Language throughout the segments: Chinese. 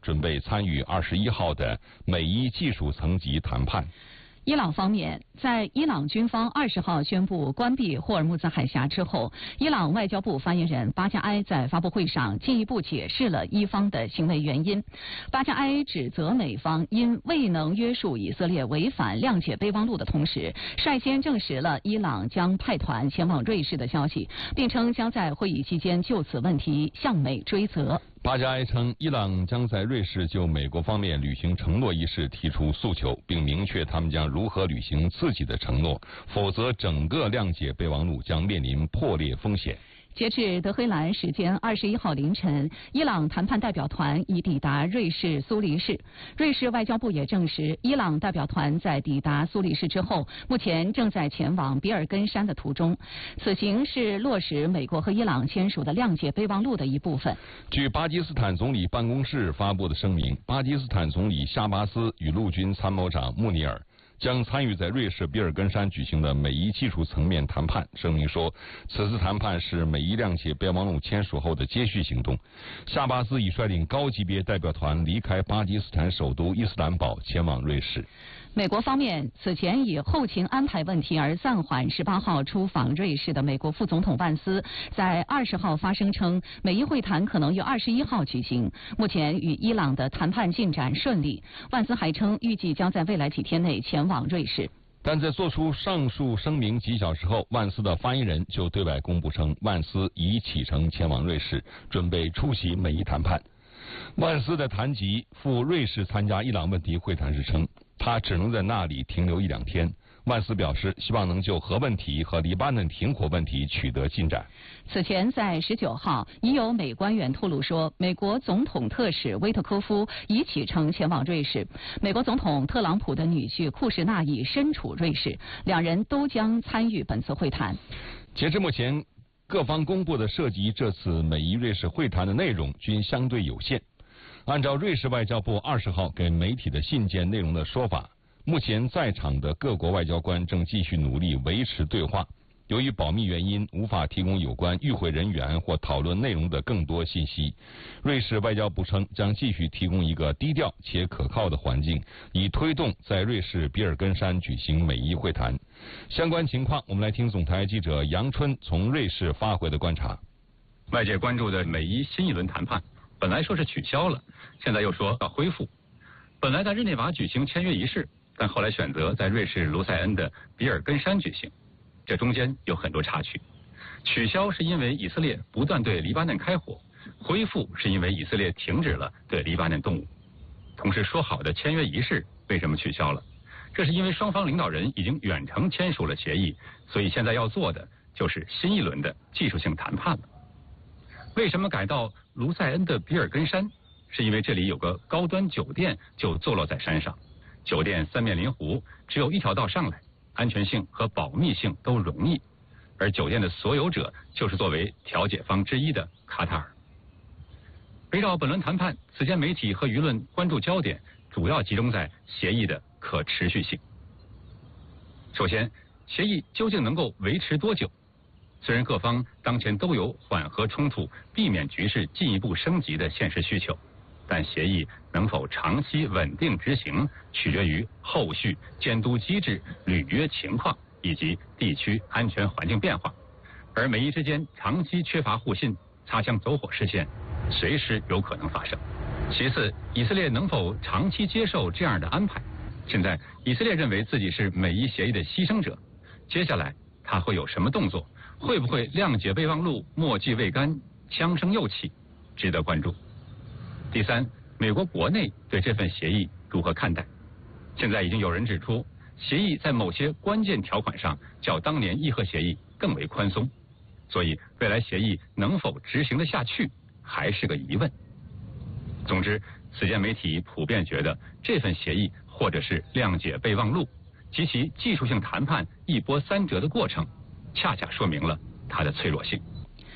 准备参与21号的美伊技术层级谈判。 伊朗方面，在伊朗军方20号宣布关闭霍尔木兹海峡之后，伊朗外交部发言人巴加埃在发布会上进一步解释了伊方的行为原因。巴加埃指责美方因未能约束以色列违反谅解备忘录的同时，率先证实了伊朗将派团前往瑞士的消息，并称将在会议期间就此问题向美追责。 巴加埃称，伊朗将在瑞士就美国方面履行承诺一事提出诉求，并明确他们将如何履行自己的承诺，否则整个谅解备忘录将面临破裂风险。 截至德黑兰时间21号凌晨，伊朗谈判代表团已抵达瑞士苏黎世。瑞士外交部也证实，伊朗代表团在抵达苏黎世之后，目前正在前往比尔根山的途中。此行是落实美国和伊朗签署的谅解备忘录的一部分。 据巴基斯坦总理办公室发布的声明，巴基斯坦总理夏巴斯与陆军参谋长穆尼尔将参与在瑞士比尔根山举行的美伊技术层面谈判。声明说，此次谈判是美伊谅解备忘录签署后的接续行动。夏巴斯已率领高级别代表团离开巴基斯坦首都伊斯兰堡，前往瑞士。 美国方面此前以后勤安排问题而暂缓18号出访瑞士的美国副总统万斯，在20号发声称，美伊会谈可能于21号举行。目前与伊朗的谈判进展顺利，万斯还称预计将在未来几天内前往瑞士。 但在做出上述声明几小时后，万斯的发言人就对外公布称，万斯已启程前往瑞士，准备出席美伊谈判。万斯的谈及赴瑞士参加伊朗问题会谈时称，他只能在那里停留1-2天。万斯表示，希望能就核问题和黎巴嫩停火问题取得进展。 此前在19号，已有美官员透露说，美国总统特使威特科夫已启程前往瑞士。美国总统特朗普的女婿库什纳已身处瑞士，两人都将参与本次会谈。 截至目前，各方公布的涉及这次美伊瑞士会谈的内容均相对有限。按照瑞士外交部20号给媒体的信件内容的说法，目前在场的各国外交官正继续努力维持对话，由于保密原因，无法提供有关与会人员或讨论内容的更多信息。瑞士外交部称，将继续提供一个低调且可靠的环境，以推动在瑞士比尔根山举行美伊会谈。相关情况，我们来听总台记者杨春从瑞士发回的观察。 外界关注的美伊新一轮谈判，本来说是取消了，现在又说要恢复。本来在日内瓦举行签约仪式，但后来选择在瑞士卢塞恩的比尔根山举行，这中间有很多插曲。取消是因为以色列不断对黎巴嫩开火，恢复是因为以色列停止了对黎巴嫩动武。同时说好的签约仪式为什么取消了？这是因为双方领导人已经远程签署了协议，所以现在要做的就是新一轮的技术性谈判了。为什么改到卢塞恩的比尔根山？是因为这里有个高端酒店就坐落在山上，酒店三面临湖，只有一条道上来，安全性和保密性都容易。而酒店的所有者就是作为调解方之一的卡塔尔。围绕本轮谈判，此前媒体和舆论关注焦点主要集中在协议的可持续性。首先，协议究竟能够维持多久？虽然各方当前都有缓和冲突、避免局势进一步升级的现实需求，但协议能否长期稳定执行，取决于后续监督机制、履约情况以及地区安全环境变化。而美伊之间长期缺乏互信，擦枪走火事件随时有可能发生。其次，以色列能否长期接受这样的安排？现在以色列认为自己是美伊协议的牺牲者，接下来他会有什么动作？会不会谅解备忘录墨迹未干，枪声又起？值得关注。第三，美国国内对这份协议如何看待？现在已经有人指出，协议在某些关键条款上较当年伊核协议更为宽松，所以未来协议能否执行得下去还是个疑问。总之，此前媒体普遍觉得这份协议或者是谅解备忘录及其技术性谈判一波三折的过程，恰恰说明了它的脆弱性。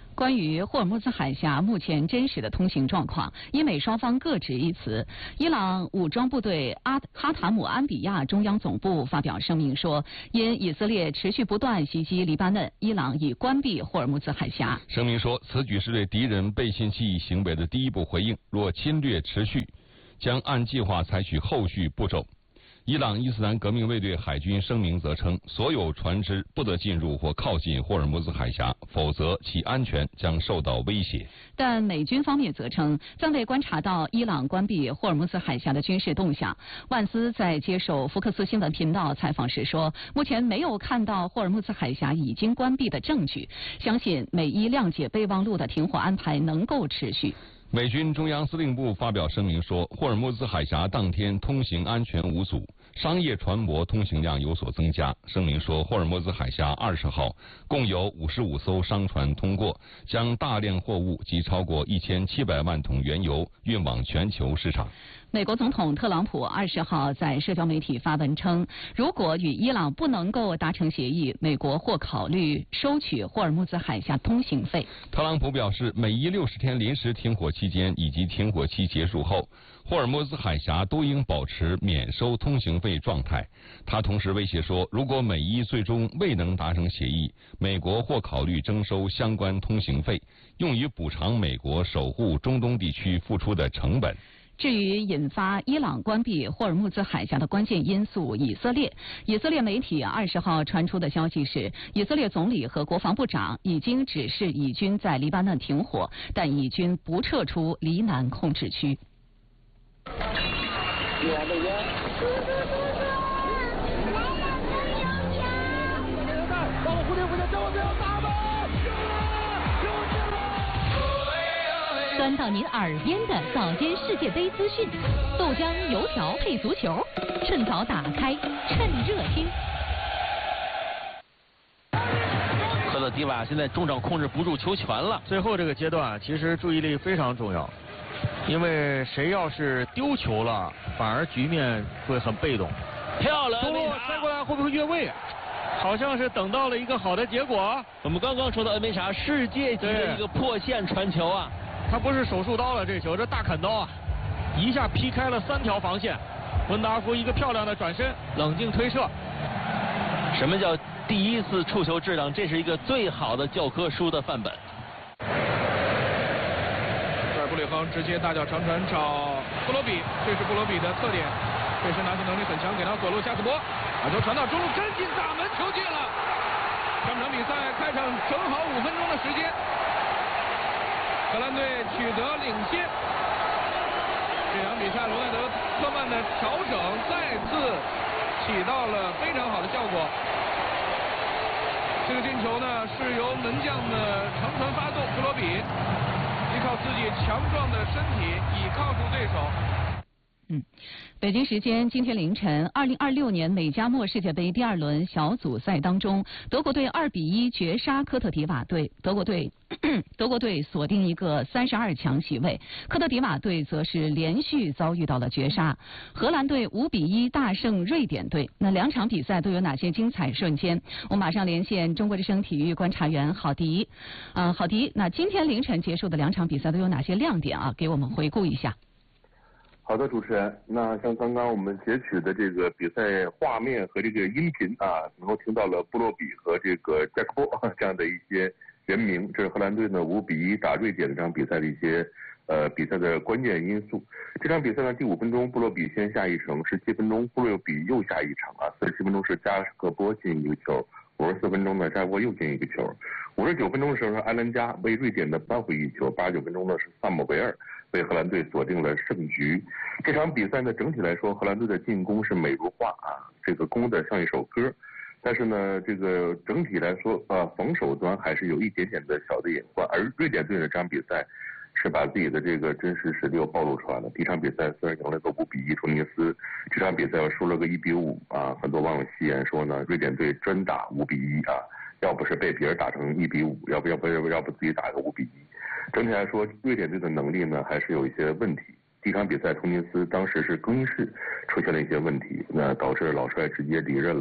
关于霍尔木兹海峡目前真实的通行状况，伊美双方各执一词。伊朗武装部队哈塔姆安比亚中央总部发表声明说，因以色列持续不断袭击黎巴嫩，伊朗已关闭霍尔木兹海峡。 声明说，此举是对敌人背信弃义行为的第一步回应，若侵略持续，将按计划采取后续步骤。伊朗伊斯兰革命卫队海军声明则称，所有船只不得进入或靠近霍尔木兹海峡，否则其安全将受到威胁。 但美军方面则称，暂未观察到伊朗关闭霍尔木兹海峡的军事动向。万斯在接受福克斯新闻频道采访时说，目前没有看到霍尔木兹海峡已经关闭的证据，相信美伊谅解备忘录的停火安排能够持续。 美军中央司令部发表声明说，霍尔木兹海峡当天通行安全无阻，商业船舶通行量有所增加。声明说，霍尔木兹海峡20号共有55艘商船通过，将大量货物及超过1700万桶原油运往全球市场。 美国总统特朗普20号在社交媒体发文称，如果与伊朗不能够达成协议，美国或考虑收取霍尔木兹海峡通行费。 特朗普表示，美伊60天临时停火期间以及停火期结束后，霍尔木兹海峡都应保持免收通行费状态。他同时威胁说，如果美伊最终未能达成协议，美国或考虑征收相关通行费，用于补偿美国守护中东地区付出的成本。 至于引发伊朗关闭霍尔木兹海峡的关键因素，以色列媒体20号传出的消息是，以色列总理和国防部长已经指示以军在黎巴嫩停火，但以军不撤出黎南控制区。钻到您耳边的早间世界杯资讯，豆浆油条配足球，趁早打开，趁热听。 科特迪瓦现在中场控制不住球权了， 最后这个阶段其实注意力非常重要，因为谁要是丢球了，反而局面会很被动。 漂亮， 塞过来会不会越位？好像是等到了一个好的结果。 我们刚刚说到恩梅查世界级的一个破线传球啊。 他不是手术刀了，这球这大砍刀啊，一下劈开了3条防线。文达夫一个漂亮的转身，冷静推射。 什么叫第一次触球质量？这是一个最好的教科书的范本。 这儿布里亨直接大脚长传找布罗比，这是布罗比的特点，背身拿球能力很强，给到左路加斯伯，把球传到中路，跟进大门，球进了。上场比赛开场正好5分钟的时间。荷兰队取得领先。这场比赛罗纳德·科曼的调整再次起到了非常好的效果。这个进球呢是由门将的长传发动，布罗比依靠自己强壮的身体倚靠住对手。 北京时间今天凌晨，2026年美加墨世界杯第2轮小组赛当中，德国队2-1绝杀科特迪瓦队，德国队锁定一个32强席位，科特迪瓦队则是连续遭遇到了绝杀。荷兰队5-1大胜瑞典队。那2场比赛都有哪些精彩瞬间？我马上连线中国之声体育观察员郝迪。郝迪，那今天凌晨结束的2场比赛都有哪些亮点啊？给我们回顾一下。 好的，主持人，那像刚刚我们截取的这个比赛画面和这个音频啊，能够听到了布洛比和这个加克波这样的一些人名，这是荷兰队呢5-1打瑞典这场比赛的一些比赛的关键因素。这场比赛呢，第5分钟布洛比先下一城，17分钟布洛比又下一城啊，47分钟是加克波进一个球，54分钟呢加克波又进一个球，59分钟的时候是埃兰加为瑞典的扳回一球，89分钟呢是萨姆维尔为荷兰队锁定了胜局。这场比赛呢，整体来说，荷兰队的进攻是美如画啊，这个攻的像一首歌。但是呢，这个整体来说，防守端还是有一点点的小的隐患。而瑞典队的这场比赛是把自己的这个真实实力又暴露出来了。第一场比赛虽然赢了个5-1突尼斯，这场比赛又输了个1-5啊，很多网友戏言说呢，瑞典队专打5-1啊，要不是被别人打成1-5，要不自己打个5-1。整体来说，瑞典队的能力呢还是有一些问题。第一场比赛，突尼斯当时是更衣室出现了一些问题，那导致老帅直接离任了。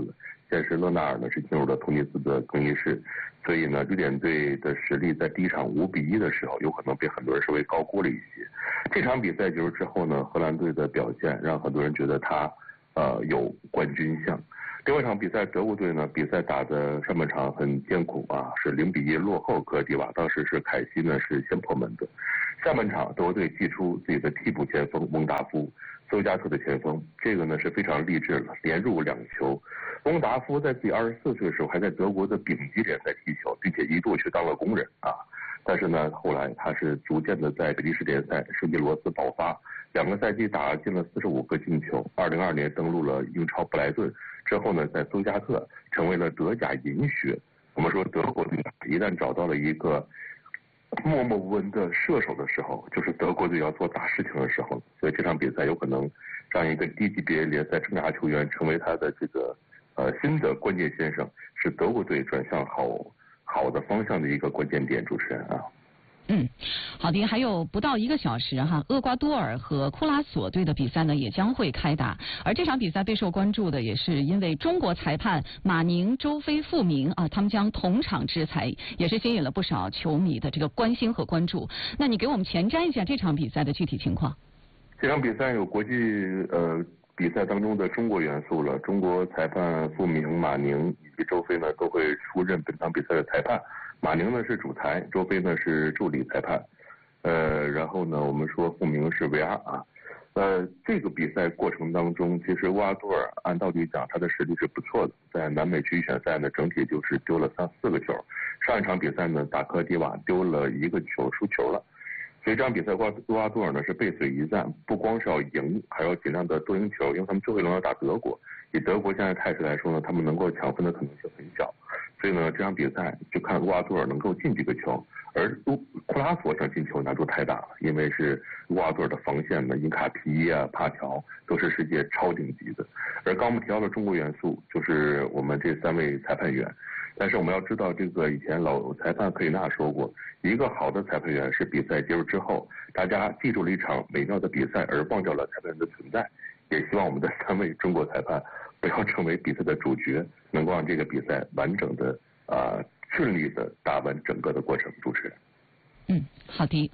先是勒纳尔呢是进入了突尼斯的更衣室，所以呢瑞典队的实力在第一场5-1的时候，有可能被很多人稍微高估了一些。这场比赛结束之后呢，荷兰队的表现让很多人觉得他有冠军相。另外一场比赛，德国队呢比赛打的上半场很艰苦啊，是0-1落后科迪瓦，当时是凯西呢是先破门的。下半场德国队祭出自己的替补前锋蒙达夫，邹加特的前锋，这个呢是非常励志了，连入2球。蒙达夫在自己24岁的时候还在德国的丙级联赛踢球，并且一度去当了工人啊。但是呢，后来他是逐渐的在比利时联赛圣吉罗斯爆发，2个赛季打进了45个进球。2002年登陆了英超布莱顿之后呢，在邹加特成为了德甲银靴。我们说德国队一旦找到了一个默默无闻的射手的时候，就是德国队要做大事情的时候。所以这场比赛有可能让一个低级别联赛生涯球员成为他的这个新的关键先生，是德国队转向好的方向的一个关键点。主持人啊。 好的，还有不到1个小时哈，厄瓜多尔和库拉索队的比赛呢也将会开打。而这场比赛备受关注的也是因为中国裁判马宁、周飞、傅明啊，他们将同场执裁，也是吸引了不少球迷的这个关心和关注。那你给我们前瞻一下这场比赛的具体情况？ 这场比赛有国际比赛当中的中国元素了，中国裁判傅明、马宁以及周飞呢都会出任本场比赛的裁判。马宁呢是主裁，周飞呢是助理裁判，然后呢我们说傅明是 VR 啊，这个比赛过程当中，其实厄瓜多尔按道理讲他的实力是不错的，在南美区预选赛呢整体就是丢了3-4个球，上一场比赛呢打科迪瓦丢了1个球输球了，所以这场比赛厄瓜多尔呢是背水一战，不光是要赢，还要尽量的多赢球，因为他们最后一轮要打德国，以德国现在态势来说呢，他们能够抢分的可能性很小。所以呢，这场比赛就看厄瓜多尔能够进几个球，而库拉索这进球难度太大了，因为是厄瓜多尔的防线呢，因卡皮啊、帕乔都是世界超顶级的。而刚我们提到的中国元素，就是我们这3位裁判员。但是我们要知道，这个以前老裁判克里纳说过，一个好的裁判员是比赛结束之后，大家记住了一场美妙的比赛，而忘掉了裁判员的存在。也希望我们的3位中国裁判不要成为比赛的主角，能够让这个比赛完整的顺利的打完整个的过程。主持人。 好的。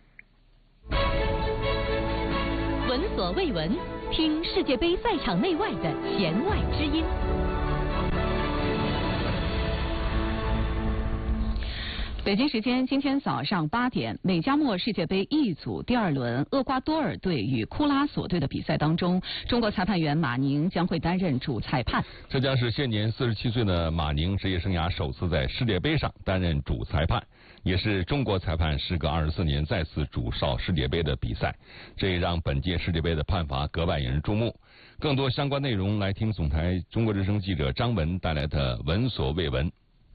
闻所未闻，听世界杯赛场内外的弦外之音。 北京时间今天早上8点，美加墨世界杯 E 组第2轮厄瓜多尔队与库拉索队的比赛当中，中国裁判员马宁将会担任主裁判。 这将是现年47岁的马宁职业生涯首次在世界杯上担任主裁判，也是中国裁判时隔24年再次主哨世界杯的比赛，这也让本届世界杯的判罚格外引人注目。更多相关内容来听总台中国之声记者张文带来的闻所未闻。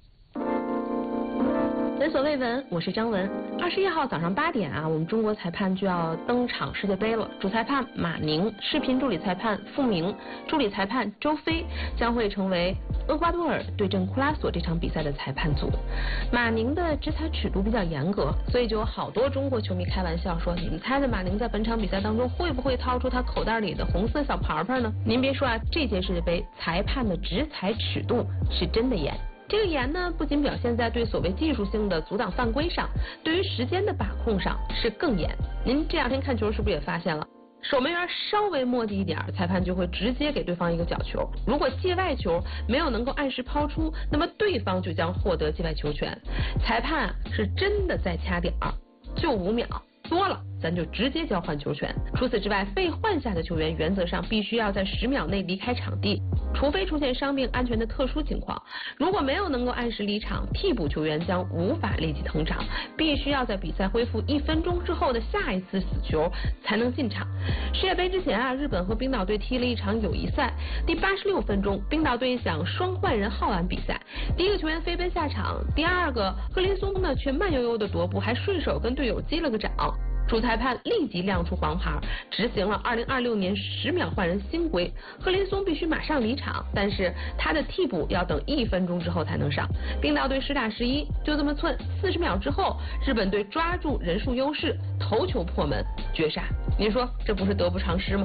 闻所未闻，我是张文。21号早上8点啊，我们中国裁判就要登场世界杯了。主裁判马宁、视频助理裁判傅明、助理裁判周飞将会成为厄瓜多尔对阵库拉索这场比赛的裁判组。马宁的执裁尺度比较严格，所以就有好多中国球迷开玩笑说，你们猜猜马宁在本场比赛当中会不会掏出他口袋里的红色小牌牌呢？您别说啊，这届世界杯裁判的执裁尺度是真的严。这个严呢，不仅表现在对所谓技术性的阻挡犯规上，对于时间的把控上是更严。您这2天看球是不是也发现了？守门员稍微磨叽一点，裁判就会直接给对方一个角球。如果界外球没有能够按时抛出，那么对方就将获得界外球权。裁判是真的在掐点儿，就5秒。多了，咱就直接交换球权。除此之外，被换下的球员原则上必须要在10秒内离开场地，除非出现伤病安全的特殊情况。如果没有能够按时离场，替补球员将无法立即登场，必须要在比赛恢复1分钟之后的下一次死球才能进场。世界杯之前啊，日本和冰岛队踢了一场友谊赛，第86分钟，冰岛队想双换人耗完比赛，第一个球员飞奔下场，第二个赫林松呢却慢悠悠的踱步，还顺手跟队友击了个掌。主裁判立即亮出黄牌，执行了2026年10秒换人新规。赫林松必须马上离场，但是他的替补要等1分钟之后才能上。冰岛队10打11，就这么寸。40秒之后，日本队抓住人数优势，头球破门绝杀。您说这不是得不偿失吗？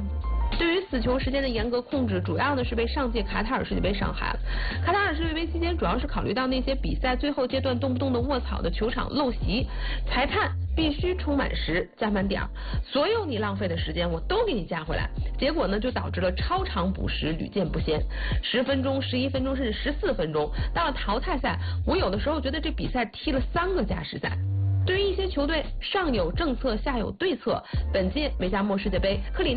对于死球时间的严格控制，主要呢是被上届卡塔尔世界杯伤害了。卡塔尔世界杯期间，主要是考虑到那些比赛最后阶段动不动的卧草的球场陋习，裁判必须充满时加满点，所有你浪费的时间我都给你加回来。结果呢，就导致了超长补时屡见不鲜，10分钟、11分钟甚至14分钟。到了淘汰赛，我有的时候觉得这比赛踢了3个加时赛。对于一些球队，上有政策，下有对策。本届梅加莫世界杯，克里